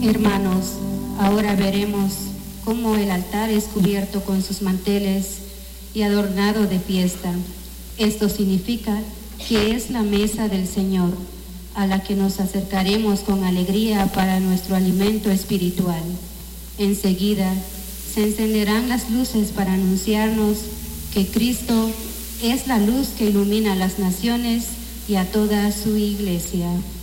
Hermanos, ahora veremos cómo el altar es cubierto con sus manteles y adornado de fiesta. Esto significa que es la mesa del Señor, a la que nos acercaremos con alegría para nuestro alimento espiritual. Enseguida se encenderán las luces para anunciarnos que Cristo es la luz que ilumina a las naciones y a toda su iglesia.